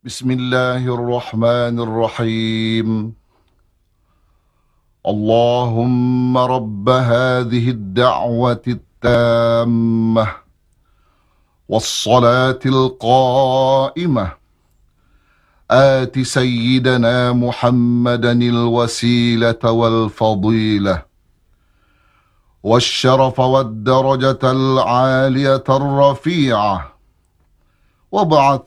بسم الله الرحمن الرحيم. اللهم رب هذه الدعوة التامة والصلاة القائمة آت سيدنا محمدا الوسيلة والفضيلة والشرف والدرجة العالية الرفيعة، وابعث